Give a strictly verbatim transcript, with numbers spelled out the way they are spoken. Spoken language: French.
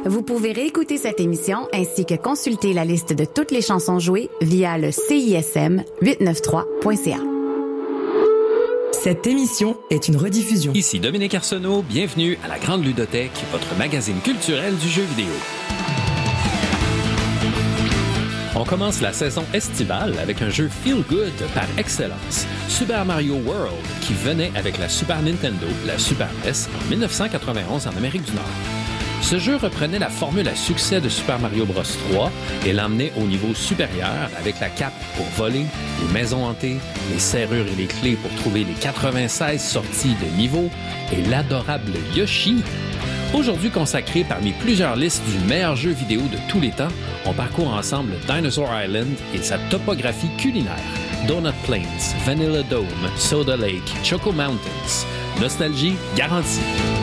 Vous pouvez réécouter cette émission ainsi que consulter la liste de toutes les chansons jouées via le C I S M huit cent quatre-vingt-trois point C A. Cette émission est une rediffusion. Ici Dominique Arsenault, bienvenue à la Grande Ludothèque, votre magazine culturel du jeu vidéo. On commence la saison estivale avec un jeu feel good par excellence, Super Mario World, qui venait avec la Super Nintendo, la Super N E S, en dix-neuf cent quatre-vingt-onze en Amérique du Nord. Ce jeu reprenait la formule à succès de Super Mario Bros trois et l'emmenait au niveau supérieur avec la cape pour voler, les maisons hantées, les serrures et les clés pour trouver les quatre-vingt-seize sorties de niveau et l'adorable Yoshi. Aujourd'hui consacré parmi plusieurs listes du meilleur jeu vidéo de tous les temps, on parcourt ensemble Dinosaur Island et sa topographie culinaire. Donut Plains, Vanilla Dome, Soda Lake, Choco Mountains. Nostalgie garantie.